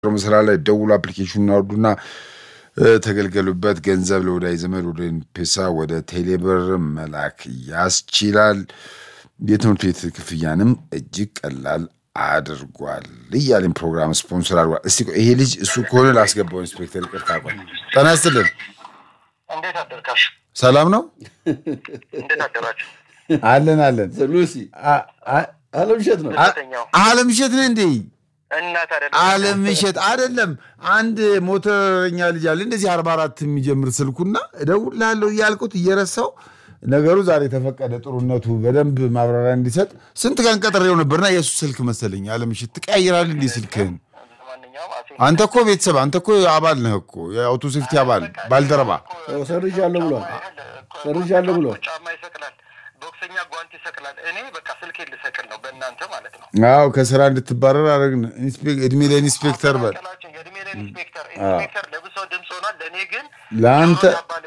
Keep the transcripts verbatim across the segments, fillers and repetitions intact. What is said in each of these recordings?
ስራ ላይ ደውሉ አፕሊኬሽኑን አውርዱና ተገልገሉበት ገንዘብ ለወዳጅ ዘመድ ወደ ፔሳ ወደ ቴሌብር መላክ ያስችላል የትምህርት ቤት ክፍያንም እጅግ ቀላል አድርጓል ይያልን ፕሮግራም ስፖንሰር አድርጓል እስቲ ይሄ ልጅ እሱ ኮለ ላስገባው ኢንስፔክተር ይቅርታ ቆይ ተናስተልን እንዴት አደርካሽ ሰላም ነው እንዴት አደራችሁ አለን አለን ሉሲ አለምሸት ነው አለምሸት ነው እንዴ እናት አይደለም አለምሸት አይደለም አንድ ሞተረኛ ልጅ አለ እንደዚህ አርባ አራት የሚጀምር ስልኩና እደውልልሃለሁ ይያልኩት እየረሳው ነገሩ ዛሬ ተፈቀደ ጥሩነቱ በደንብ ማብራሪያ እንዲሰጥ ስንት ቀን ቀጠሬው ነበርና የሱ ስልክ መሰለኝ አለምሸት ትቀይራል እንዴ ስልክህን አንተ እኮ ቤተሰብ አንተ እኮ አባል ነህ እኮ የአውቶ ሴፍቲ አባል ባልደረባ ሰርጃለሁ ብሏል ሰርጃለሁ ብሏል ጫማ ይሰቅላል ቦክሰኛ ጓንት ይሰቅላል እኔ በቃ ስልኬን ልሰቅል ነው በእናንተ ማለት ነው አው ከስራ እንድትባረር አረግን ኢንስፔክተር እድሜ ለኢንስፔክተር በል እድሜ ለኢንስፔክተር ኢንስፔክተር ለብሶ ድምጽ ሆኗል ለኔ ግን ላንተ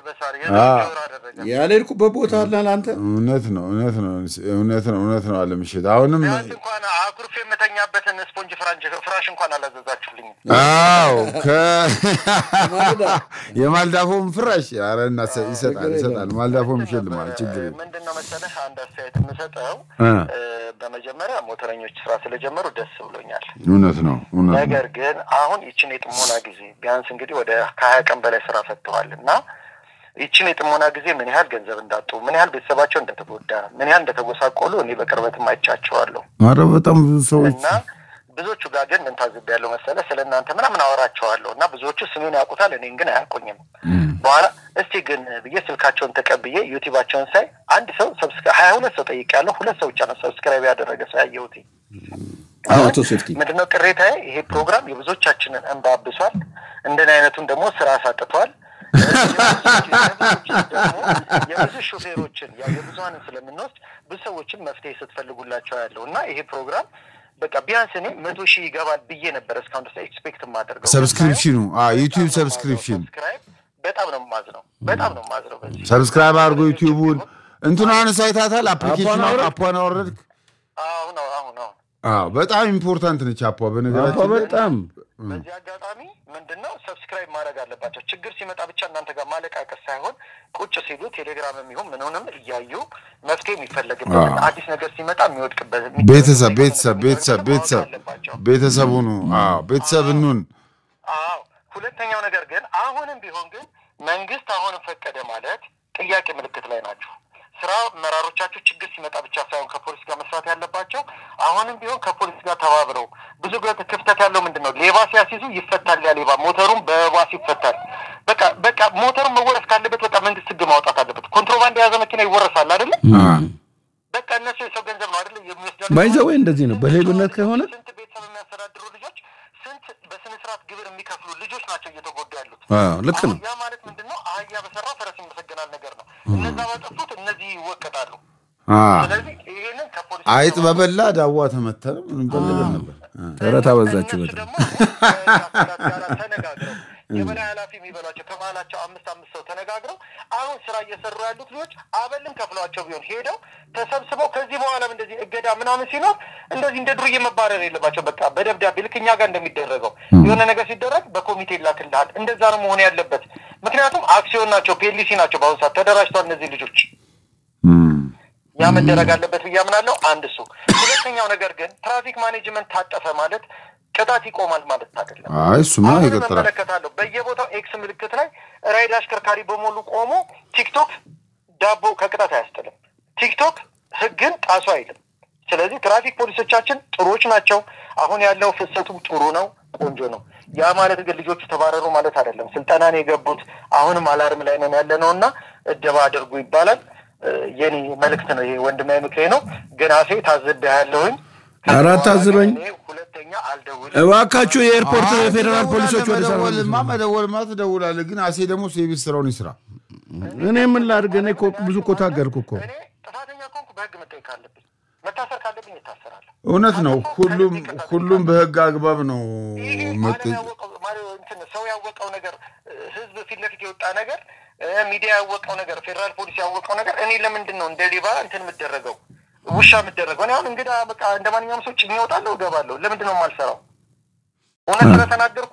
ያለልኩበት ቦታ አለ ላንተ እውነት ነው እውነት ነው እውነት ነው እውነት ነው አለምሸት አሁንም እንኳን አኩርፌ መተኛበትን ስፖንጅ ፍራንጅ ፍራሽ እንኳን አላዘዛችሁልኝ አው ከ የማልዳፎም ፍራሽ አረና ይሰጣል ይሰጣል ማልዳፎም ይሸልማል ችግር ምንድነው መሰለህ አንድ አስተያየት የምሰጠው በመጀመሪያ ሞተረኞች ስራ ስለጀመሩ ደስ ብሎኛል እውነት ነው እውነት ነገር ግን አሁን እቺን የጥሞና ጊዜ ቢያንስ እንግዲህ ወደ ከሀያ ቀን በላይ ስራ ፈተዋልና እቺን የጥሞና ጊዜ ምን ያህል ገንዘብ እንዳጡ ምን ያህል ቤተሰባቸው እንደተጎዳ ምን ያህል እንደተጎሳቆሉ እኔ በቅርበት ማይቻቸዋለሁ ማረ በጣም ብዙ ሰዎች እና ብዙዎቹ ጋር ግን ምን ታዝብ ያለው መሰለ ስለናንተ ምናምን አወራቸዋለሁና ብዙዎቹ ስሜን ያውቁታል እኔን ግን አያውቁኝም በኋላ እስቲ ግን በየስልካቸውን ተቀብዬ ዩቲዩባቸውን ሳይ አንድ ሰው ሰብስክራይብ ሀያ ሁለት ሰው ጠይቄያለሁ ሁለት ሰው ብቻ ነው ሰብስክራይብ ያደረገ ሰው ያየሁት አውቶ ሴፍቲ ምንድነው ቅሬታዬ ይሄ ፕሮግራም የብዙዎቻችንን እንባ አብሷል እንደኔ አይነቱን ደግሞ ስራ አሳጥቷል የብዙ ሹፌሮችን ያው የብዙሃንን ስለምንወስድ ብዙ ሰዎችን መፍትሄ ስትፈልጉላቸው ያለውና ይሄ ፕሮግራም በቃ ቢያንስ እኔ መቶ ሺህ ይገባል ብዬ ነበር እስካሁን ድረስ ኤክስፔክት ማድረግ ሰብስክሪፕሽኑ አ ዩቲዩብ ሰብስክሪፕሽን በጣም ነው ማዝነው በጣም ነው ማዝነው በዚህ ሰብስክራይብ አድርጎ ዩቲዩቡን እንትናን ሳይታታል አፕሊኬሽኑ አፖን አወረድክ አዎ ነው አዎ ነው አዎ በጣም ኢምፖርታንት ነች አፖ በነገራችን በጣም በዚህ አጋጣሚ ምንድነው ሰብስክራይብ ማድረግ አለባቸው ችግር ሲመጣ ብቻ እናንተ ጋር ማለቃቀስ ሳይሆን ቁጭ ሲሉ ቴሌግራምም ይሁን ምንሆንም እያዩ መፍትሄ የሚፈልግበት አዲስ ነገር ሲመጣ የሚወድቅበት ቤተሰብ ቤተሰብ ቤተሰብ ቤተሰብ ቤተሰቡ ነው አዎ ቤተሰብኑን አዎ ሁለተኛው ነገር ግን አሁንም ቢሆን ግን መንግስት አሁንም ፈቀደ ማለት ጥያቄ ምልክት ላይ ናቸው ስራ መራሮቻቸው ችግር ሲመጣ ብቻ ሳይሆን ከፖሊስ ጋር መስራት ያለባቸው አሁንም ቢሆን ከፖሊስ ጋር ተባብረው ብዙ ጋር ክፍተት ያለው ምንድነው ሌባ ሲያሲዙ ይፈታል ያ ሌባ ሞተሩን በዋስ ይፈታል በቃ በቃ ሞተሩን መወረስ ካለበት በቃ መንግስት ህግ ማውጣት አለበት ኮንትሮባንድ የያዘ መኪና ይወረሳል አይደል በቃ እነሱ የሰው ገንዘብ ነው አይደል የሚወስደው ባይዘው እንደዚህ ነው በሌብነት ከሆነ ስንት ቤተሰብ የሚያስተዳድሩ ልጆች ስንት በስነ ስርዓት ግብር የሚከፍሉ ልጆች ናቸው እየተጎዱ ያሉት አዎ ልክ ነው ያ ማለት ምንድነው አህያ በሰራ ፈረስ ይመሰገናል ነገር ነው እነዛ ባጠፉት እነዚህ ይወቀጣሉ አዎ ስለዚህ ይሄንን ከፖሊስ አይጥ በበላ ዳዋ ተመተረ ምን በለበል ነበር ተረታ በዛችሁ በጣም ተነጋግረው የበላይ ኃላፊ የሚበላቸው ከማላቸው አምስት አምስት ሰው ተነጋግረው አሁን ስራ እየሰሩ ያሉት ልጆች አበልን ከፍሏቸው ቢሆን ሄደው ተሰብስበው ከዚህ በኋላ እንደዚህ እገዳ ምናምን ሲኖር እንደዚህ እንደ ድሩዬ መባረር የለባቸው በቃ በደብዳቤ ልክኛ ጋር እንደሚደረገው የሆነ ነገር ሲደረግ በኮሚቴ ላክልሃል እንደዛ ነው መሆን ያለበት ምክንያቱም አክሲዮን ናቸው ፒኤልሲ ናቸው በአሁኑ ሰዓት ተደራጅተዋል እነዚህ ልጆች ያ መደረግ አለበት ብያምናለሁ አንድ እሱ ሁለተኛው ነገር ግን ትራፊክ ማኔጅመንት ታጠፈ ማለት ቅጣት ይቆማል ማለት አይደለም አይ እሱማ ይቀጥላል ተመለከታለሁ በየቦታው ኤክስ ምልክት ላይ ራይድ አሽከርካሪ በመሉ ቆሞ ቲክቶክ ዳቦ ከቅጣት አያስጥልም ቲክቶክ ህግን ጣሱ አይልም ስለዚህ ትራፊክ ፖሊሶቻችን ጥሩዎች ናቸው አሁን ያለው ፍሰቱ ጥሩ ነው ቆንጆ ነው ያ ማለት ግን ልጆቹ ተባረሩ ማለት አይደለም ስልጣናን የገቡት አሁንም አላርም ላይ ነን ያለነውና እደባ አድርጉ ይባላል የኔ መልእክት ነው ይሄ ወንድማይ ምክሬ ነው ግን አፌ ታዝብ ያለውኝ አራት አዝበኝ ሁለተኛ አልደውልም እባካችሁ የኤርፖርት ፌደራል ፖሊሶች ወደ ደወል ማመደወል ማለት ደውላለ ግን አሴ ደግሞ ሴቪስ ስራውን ይስራ እኔ ምን ላድርግ እኔ እኮ ብዙ እኮ ታገልኩ እኮ እኔ ጥፋተኛ ኮንኩ በህግ መጠየቅ አለብኝ መታሰር ካለብኝ እታሰራለሁ እውነት ነው ሁሉም ሁሉም በህግ አግባብ ነው መጠየቅ እንትን ሰው ያወቀው ነገር ህዝብ ፊት ለፊት የወጣ ነገር ሚዲያ ያወቀው ነገር ፌደራል ፖሊስ ያወቀው ነገር እኔ ለምንድን ነው እንደ ሊባ እንትን ምደረገው ውሻ ምደረገው እኔ አሁን እንግዳ በቃ እንደማንኛውም ሰው ጭኝ ይወጣለሁ ገባለሁ ለምንድን ነው የማልሰራው እውነት ስለተናገርኩ